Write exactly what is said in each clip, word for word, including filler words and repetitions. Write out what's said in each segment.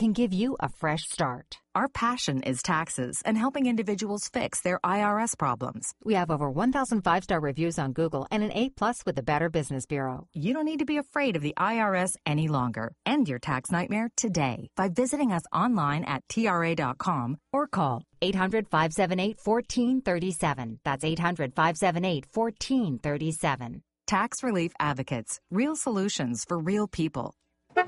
can give you a fresh start. Our passion is taxes and helping individuals fix their I R S problems. We have over one thousand five-star reviews on Google and an A plus with the Better Business Bureau. You don't need to be afraid of the I R S any longer. End your tax nightmare today by visiting us online at T R A dot com or call eight hundred, five seven eight, one four three seven. That's eight hundred, five seven eight, one four three seven. Tax Relief Advocates. Real solutions for real people.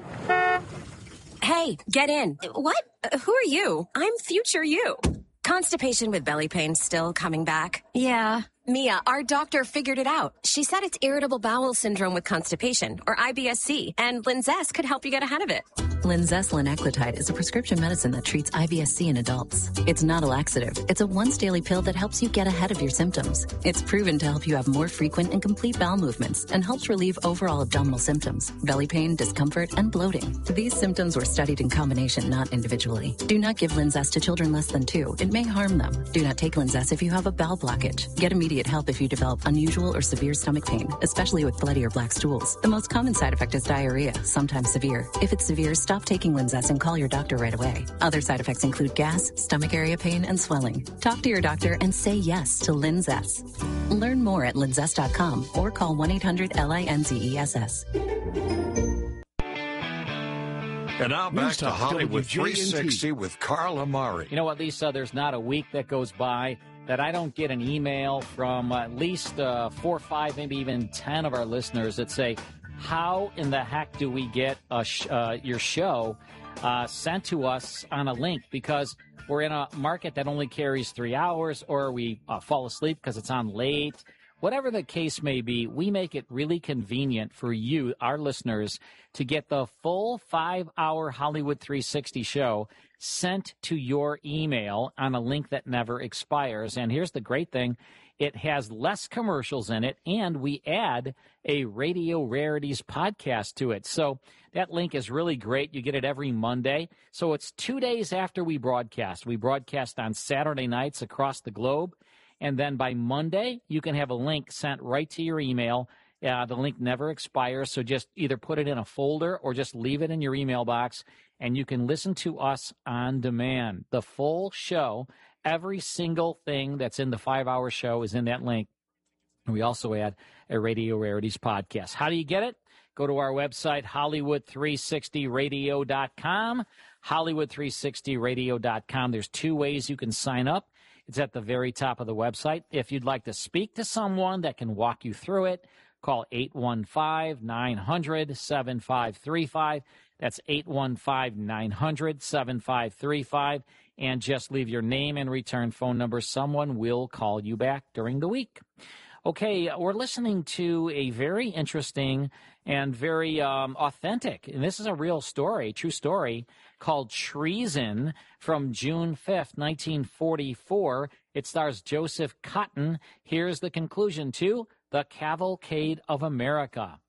Hey, get in. What? Uh, who are you? I'm future you. Constipation with belly pain still coming back? Yeah. Mia, our doctor figured it out. She said it's irritable bowel syndrome with constipation, or I B S C, and Linzess could help you get ahead of it. Linzess linaclotide is a prescription medicine that treats I B S C in adults. It's not a laxative. It's a once-daily pill that helps you get ahead of your symptoms. It's proven to help you have more frequent and complete bowel movements and helps relieve overall abdominal symptoms, belly pain, discomfort, and bloating. These symptoms were studied in combination, not individually. Do not give Linzess to children less than two. It may harm them. Do not take Linzess if you have a bowel blockage. Get immediate help if you develop unusual or severe stomach pain, especially with bloody or black stools. The most common side effect is diarrhea, sometimes severe. If it's severe, stop taking Linzess and call your doctor right away. Other side effects include gas, stomach area pain, and swelling. Talk to your doctor and say yes to Linzess. Learn more at linzess dot com or call one eight hundred L I N Z E S S. And now back to Hollywood three sixty with Carl Amari. You know what, Lisa? There's not a week that goes by that I don't get an email from at least uh, four, five, maybe even ten of our listeners that say, how in the heck do we get a sh- uh, your show uh, sent to us on a link? Because we're in a market that only carries three hours, or we uh, fall asleep because it's on late. Whatever the case may be, we make it really convenient for you, our listeners, to get the full five-hour Hollywood three sixty show sent to your email on a link that never expires. And here's the great thing. It has less commercials in it, and we add a Radio Rarities podcast to it. So that link is really great. You get it every Monday. So it's two days after we broadcast. We broadcast on Saturday nights across the globe. And then by Monday, you can have a link sent right to your email. Uh, the link never expires, so just either put it in a folder or just leave it in your email box, and you can listen to us on demand. The full show, every single thing that's in the five-hour show is in that link. And we also add a Radio Rarities podcast. How do you get it? Go to our website, Hollywood three sixty radio dot com, Hollywood three sixty radio dot com. There's two ways you can sign up. It's at the very top of the website. If you'd like to speak to someone that can walk you through it, call eight one five, nine hundred, seven five three five. That's eight one five, nine hundred, seven five three five. And just leave your name and return phone number. Someone will call you back during the week. Okay, we're listening to a very interesting and very um, authentic, and this is a real story, true story, called Treason from June fifth, nineteen forty-four. It stars Joseph Cotten. Here's the conclusion to The Cavalcade of America.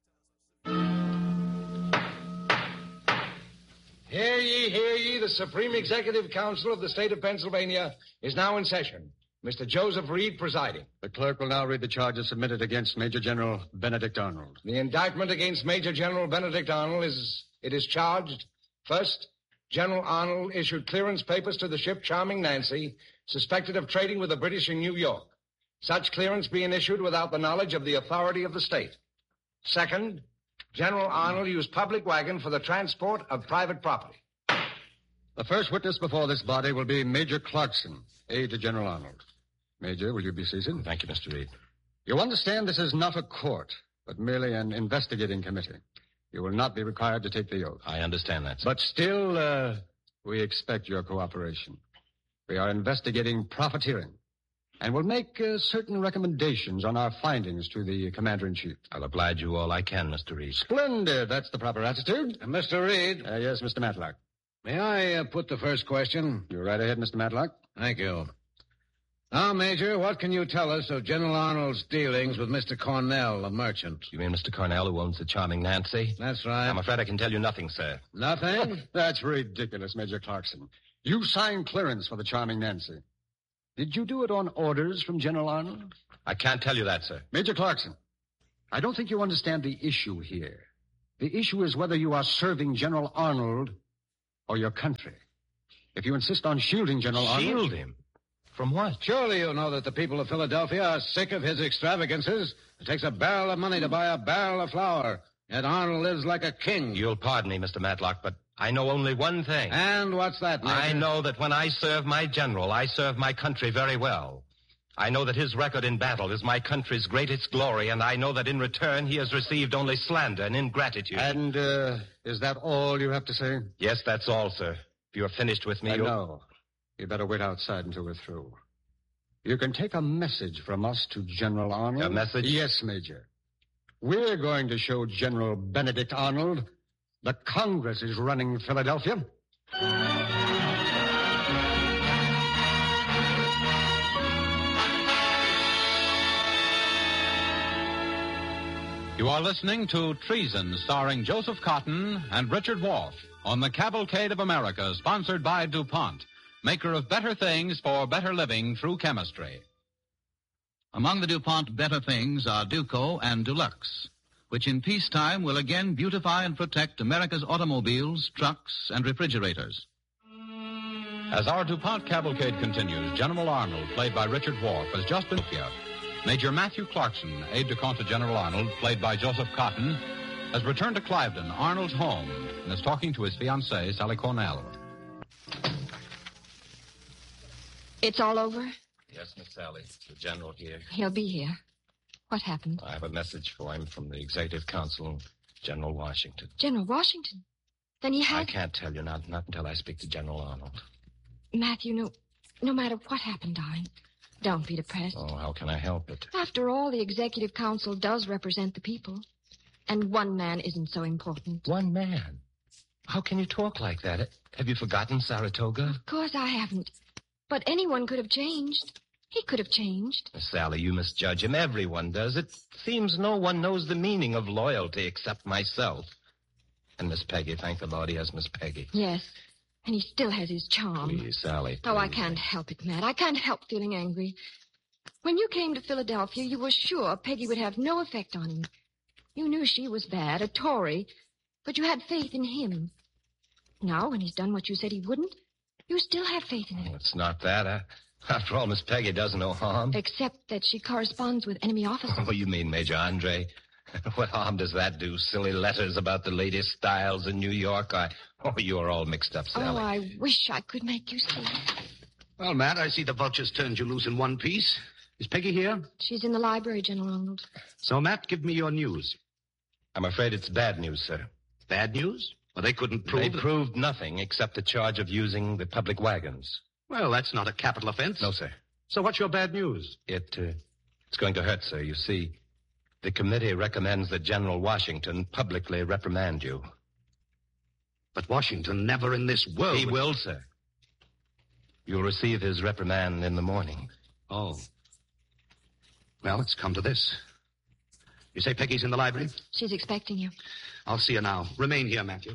Hear ye, hear ye, the Supreme Executive Council of the State of Pennsylvania is now in session. Mister Joseph Reed presiding. The clerk will now read the charges submitted against Major General Benedict Arnold. The indictment against Major General Benedict Arnold is, it is charged, first, General Arnold issued clearance papers to the ship Charming Nancy, suspected of trading with the British in New York. Such clearance being issued without the knowledge of the authority of the state. Second, General Arnold used public wagon for the transport of private property. The first witness before this body will be Major Clarkson, aide to General Arnold. Major, will you be seated? Thank you, Mister Reed. You understand this is not a court, but merely an investigating committee. You will not be required to take the oath. I understand that, sir. But still, uh, we expect your cooperation. We are investigating profiteering, and will make uh, certain recommendations on our findings to the Commander-in-Chief. I'll oblige you all I can, Mister Reed. Splendid. That's the proper attitude. Uh, Mister Reed? Uh, yes, Mister Matlock. May I uh, put the first question? You're right ahead, Mister Matlock. Thank you. Now, Major, what can you tell us of General Arnold's dealings with Mister Cornell, a merchant? You mean Mister Cornell, who owns the Charming Nancy? That's right. I'm afraid I can tell you nothing, sir. Nothing? That's ridiculous, Major Clarkson. You signed clearance for the Charming Nancy. Did you do it on orders from General Arnold? I can't tell you that, sir. Major Clarkson, I don't think you understand the issue here. The issue is whether you are serving General Arnold or your country. If you insist on shielding General Arnold... Shield him? From what? Surely you know that the people of Philadelphia are sick of his extravagances. It takes a barrel of money to buy a barrel of flour. Yet Arnold lives like a king. You'll pardon me, Mister Matlock, but I know only one thing. And what's that, Major? I know that when I serve my general, I serve my country very well. I know that his record in battle is my country's greatest glory, and I know that in return he has received only slander and ingratitude. And, uh, is that all you have to say? Yes, that's all, sir. If you're finished with me, I you'll... know. You better wait outside until we're through. You can take a message from us to General Arnold. A message? Yes, Major. We're going to show General Benedict Arnold that Congress is running Philadelphia. You are listening to Treason, starring Joseph Cotton and Richard Wolff on the Cavalcade of America, sponsored by DuPont, maker of better things for better living through chemistry. Among the DuPont better things are Duco and Dulux, which in peacetime will again beautify and protect America's automobiles, trucks, and refrigerators. As our DuPont Cavalcade continues, General Arnold, played by Richard Wolff, has just been here. Major Matthew Clarkson, aide-de-camp to General Arnold, played by Joseph Cotton, has returned to Cliveden, Arnold's home, and is talking to his fiancée, Sally Cornell. It's all over? Yes, Miss Sally. The general here. He'll be here. What happened? I have a message for him from the Executive Council, General Washington. General Washington? Then he has... I can't tell you, not, not until I speak to General Arnold. Matthew, no, no matter what happened, darling, don't be depressed. Oh, how can I help it? After all, the Executive Council does represent the people. And one man isn't so important. One man? How can you talk like that? Have you forgotten Saratoga? Of course I haven't. But anyone could have changed. He could have changed. Miss Sally, you misjudge him. Everyone does. It seems no one knows the meaning of loyalty except myself. And Miss Peggy, thank the Lord he has Miss Peggy. Yes. And he still has his charm. Please, Sally. Please. Oh, I can't help it, Matt. I can't help feeling angry. When you came to Philadelphia, you were sure Peggy would have no effect on him. You knew she was bad, a Tory, but you had faith in him. Now, when he's done what you said he wouldn't, you still have faith in him. Oh, it's not that. I, after all, Miss Peggy does no harm. Except that she corresponds with enemy officers. Oh, you mean Major Andre? What harm does that do? Silly letters about the latest styles in New York? I... Oh, you're all mixed up, Sally. Oh, I wish I could make you see. Well, Matt, I see the vultures turned you loose in one piece. Is Peggy here? She's in the library, General Arnold. So, Matt, give me your news. I'm afraid it's bad news, sir. Bad news? Well, they couldn't prove... They that... proved nothing except the charge of using the public wagons. Well, that's not a capital offense. No, sir. So what's your bad news? It, uh, it's going to hurt, sir. You see, the committee recommends that General Washington publicly reprimand you. But Washington never in this world... He would... will, sir. You'll receive his reprimand in the morning. Oh. Well, it's come to this. You say Peggy's in the library? She's expecting you. I'll see her now. Remain here, Matthew.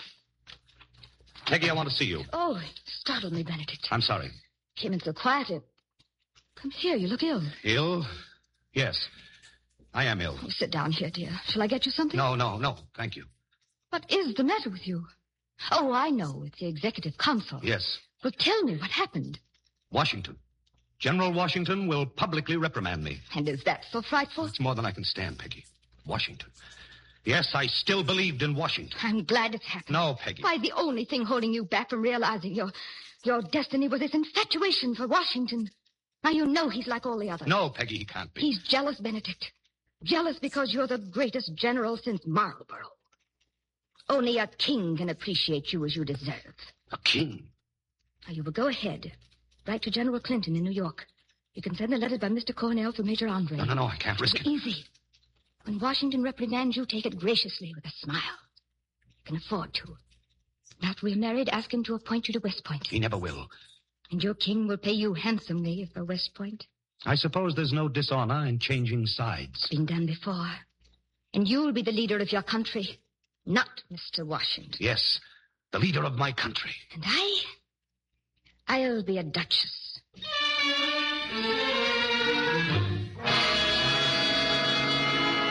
Peggy, I want to see you. Oh, it startled me, Benedict. I'm sorry. Came in so quietly. Come here, you look ill. Ill? Yes. I am ill. Oh, sit down here, dear. Shall I get you something? No, no, no. Thank you. What is the matter with you? Oh, I know. It's the Executive Council. Yes. Well, tell me what happened. Washington. General Washington will publicly reprimand me. And is that so frightful? It's more than I can stand, Peggy. Washington. Yes, I still believed in Washington. I'm glad it's happened. No, Peggy. Why, the only thing holding you back from realizing your, your destiny was this infatuation for Washington. Now, you know he's like all the others. No, Peggy, he can't be. He's jealous, Benedict. Jealous because you're the greatest general since Marlborough. Only a king can appreciate you as you deserve. A king? Now, you will go ahead. Write to General Clinton in New York. You can send the letters by Mister Cornell to Major Andre. No, no, no, I can't risk it. Easy. When Washington reprimands you, take it graciously with a smile. You can afford to. After we're married, ask him to appoint you to West Point. He never will. And your king will pay you handsomely for West Point. I suppose there's no dishonor in changing sides. It's been done before. And you'll be the leader of your country, not Mister Washington. Yes, the leader of my country. And I? I'll be a duchess.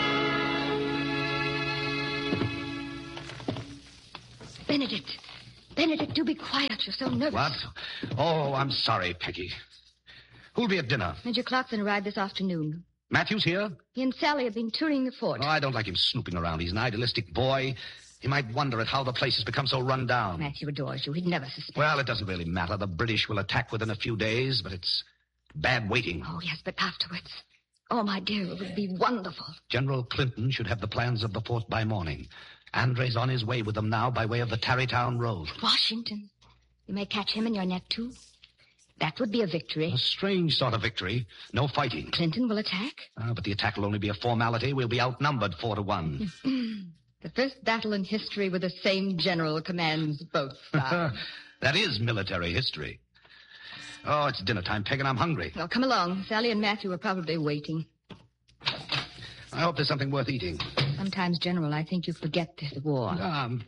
Benedict. Benedict, do be quiet. You're so nervous. What? Oh, I'm sorry, Peggy. Who'll be at dinner? Major Clarkson arrived this afternoon. Matthew's here? He and Sally have been touring the fort. Oh, I don't like him snooping around. He's an idealistic boy. He might wonder at how the place has become so run down. Matthew adores you. He'd never suspect. Well, it doesn't really matter. The British will attack within a few days, but it's bad waiting. Oh, yes, but afterwards. Oh, my dear, it would be wonderful. General Clinton should have the plans of the fort by morning. Andre's on his way with them now by way of the Tarrytown Road. Washington. You may catch him in your net, too. That would be a victory. A strange sort of victory. No fighting. Clinton will attack? Uh, but the attack will only be a formality. We'll be outnumbered four to one. The first battle in history where the same general commands both sides. That is military history. Oh, it's dinner time, Peg, and I'm hungry. Well, come along. Sally and Matthew are probably waiting. I hope there's something worth eating. Sometimes, General, I think you forget this war. Um,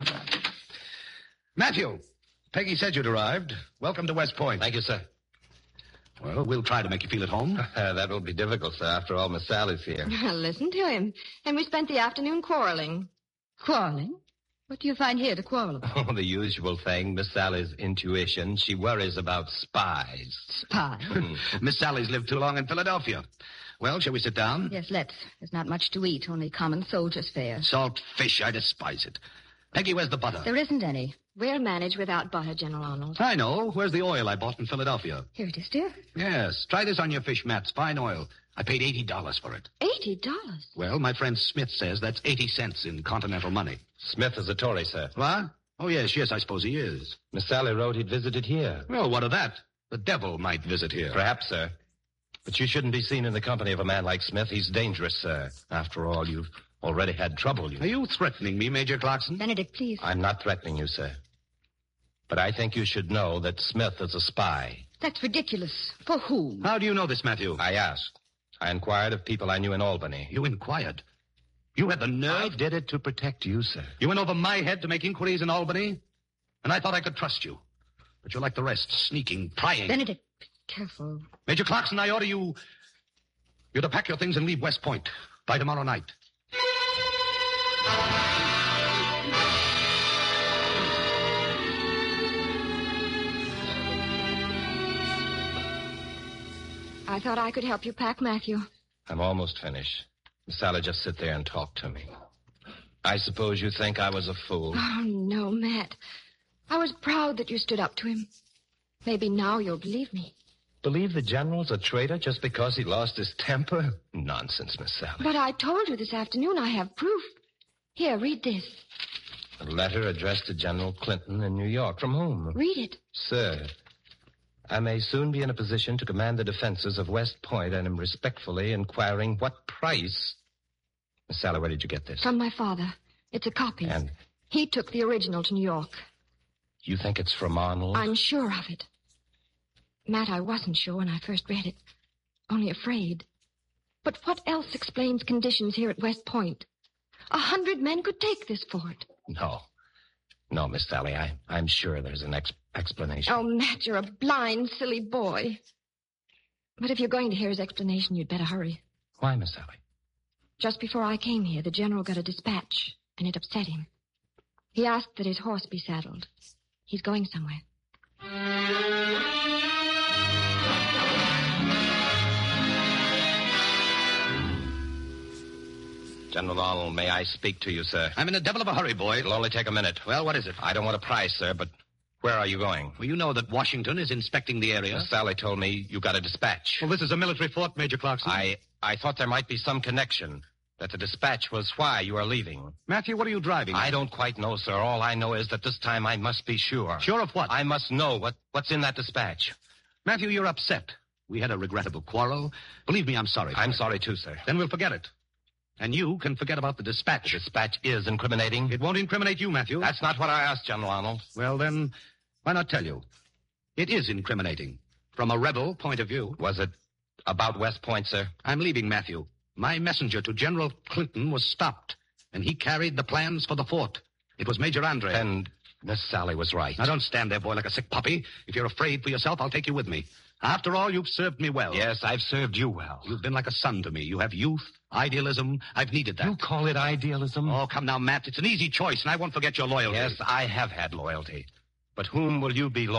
Matthew, Peggy said you'd arrived. Welcome to West Point. Thank you, sir. Well, we'll try to make you feel at home. Uh, that will be difficult, sir. After all, Miss Sally's here. Listen to him. And we spent the afternoon quarreling. Quarreling? What do you find here to quarrel about? Oh, the usual thing. Miss Sally's intuition. She worries about spies. Spies? Miss Sally's lived too long in Philadelphia. Well, shall we sit down? Yes, let's. There's not much to eat, only common soldier's fare. Salt fish, I despise it. Peggy, where's the butter? There isn't any. We'll manage without butter, General Arnold. I know. Where's the oil I bought in Philadelphia? Here it is, dear. Yes. Try this on your fish mats. Fine oil. I paid eighty dollars for it. Eighty dollars? Well, my friend Smith says that's eighty cents in continental money. Smith is a Tory, sir. What? Oh, yes, yes, I suppose he is. Miss Sally wrote he'd visited here. Well, what of that? The devil might visit here. Perhaps, sir. But you shouldn't be seen in the company of a man like Smith. He's dangerous, sir. After all, you've already had trouble. You... Are you threatening me, Major Clarkson? Benedict, please. I'm not threatening you, sir. But I think you should know that Smith is a spy. That's ridiculous. For whom? How do you know this, Matthew? I asked. I inquired of people I knew in Albany. You inquired? You had the nerve? I did it to protect you, sir. You went over my head to make inquiries in Albany? And I thought I could trust you. But you're like the rest, sneaking, prying. Benedict, be careful. Major Clarkson, I order you... you to pack your things and leave West Point by tomorrow night. I thought I could help you pack, Matthew. I'm almost finished. Miss Sally, just sit there and talk to me. I suppose you think I was a fool. Oh, no, Matt. I was proud that you stood up to him. Maybe now you'll believe me. Believe the general's a traitor just because he lost his temper? Nonsense, Miss Sally. But I told you this afternoon I have proof. Here, read this. A letter addressed to General Clinton in New York. From whom? Read it. Sir, I may soon be in a position to command the defenses of West Point and am respectfully inquiring what price... Miss Sally, where did you get this? From my father. It's a copy. And? He took the original to New York. You think it's from Arnold? I'm sure of it. Matt, I wasn't sure when I first read it. Only afraid. But what else explains conditions here at West Point? A hundred men could take this fort. No. No, Miss Sally, I, I'm sure there's an ex- explanation. Oh, Matt, you're a blind, silly boy. But if you're going to hear his explanation, you'd better hurry. Why, Miss Sally? Just before I came here, the general got a dispatch, and it upset him. He asked that his horse be saddled. He's going somewhere. General Arnold, may I speak to you, sir? I'm in a devil of a hurry, boy. It'll only take a minute. Well, what is it? I don't want a prize, sir, but where are you going? Well, you know that Washington is inspecting the area. Miss Sally told me you got a dispatch. Well, this is a military fort, Major Clarkson. I, I thought there might be some connection, that the dispatch was why you are leaving. Matthew, what are you driving? I don't quite know, sir. All I know is that this time I must be sure. Sure of what? I must know what, what's in that dispatch. Matthew, you're upset. We had a regrettable quarrel. Believe me, I'm sorry. I'm it. sorry, too, sir. Then we'll forget it. And you can forget about the dispatch. The dispatch is incriminating. It won't incriminate you, Matthew. That's not what I asked, General Arnold. Well, then, why not tell you? It is incriminating. From a rebel point of view. Was it about West Point, sir? I'm leaving, Matthew. My messenger to General Clinton was stopped, and he carried the plans for the fort. It was Major Andre. And Miss Sally was right. Now, don't stand there, boy, like a sick puppy. If you're afraid for yourself, I'll take you with me. After all, you've served me well. Yes, I've served you well. You've been like a son to me. You have youth, idealism. I've needed that. You call it idealism? Oh, come now, Matt. It's an easy choice, and I won't forget your loyalty. Yes, I have had loyalty. But whom will you be loyal